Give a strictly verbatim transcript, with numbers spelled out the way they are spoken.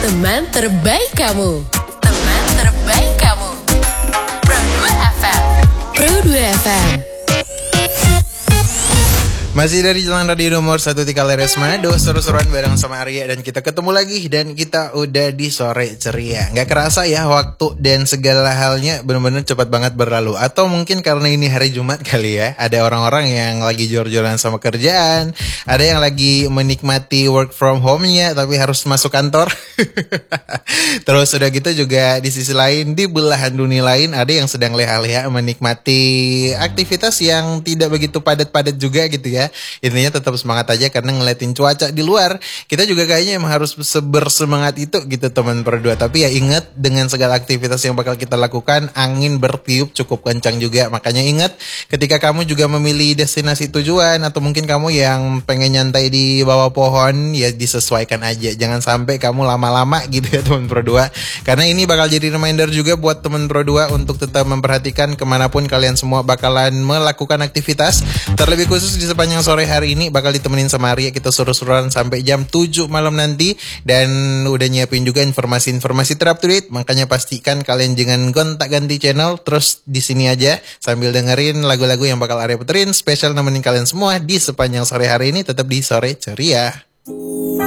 Teman terbaik kamu. Teman terbaik kamu. Pro dua F M. Pro dua F M. Masih dari Jalan Radio nomor satu Tiga Leres Manado, seru-seruan bareng sama Arya. Dan kita ketemu lagi dan kita udah di sore ceria. Gak kerasa ya waktu dan segala halnya bener-bener cepat banget berlalu. Atau mungkin karena ini hari Jumat kali ya, ada orang-orang yang lagi jor-joran sama kerjaan, ada yang lagi menikmati work from home-nya tapi harus masuk kantor. Terus udah gitu juga di sisi lain, di belahan dunia lain ada yang sedang leha-leha menikmati aktivitas yang tidak begitu padat-padat juga gitu ya. Intinya tetap semangat aja karena ngeliatin cuaca di luar, kita juga kayaknya emang harus bersemangat itu gitu teman berdua. Tapi ya ingat, dengan segala aktivitas yang bakal kita lakukan, angin bertiup cukup kencang juga. Makanya ingat, ketika kamu juga memilih destinasi tujuan atau mungkin kamu yang pengen nyantai di bawah pohon, ya disesuaikan aja. Jangan sampai kamu lama-lama gitu ya teman berdua. Karena ini bakal jadi reminder juga buat teman berdua untuk tetap memperhatikan kemanapun kalian semua bakalan melakukan aktivitas. Terlebih khusus di sepanjang sore hari ini bakal ditemenin sama Arya, kita suruh-suruan sampai jam tujuh malam nanti. Dan udah nyiapin juga informasi-informasi terupdate, makanya pastikan kalian jangan gonta-ganti channel, terus di sini aja sambil dengerin lagu-lagu yang bakal Arya puterin spesial nemenin kalian semua di sepanjang sore hari ini. Tetap di Sore Ceria.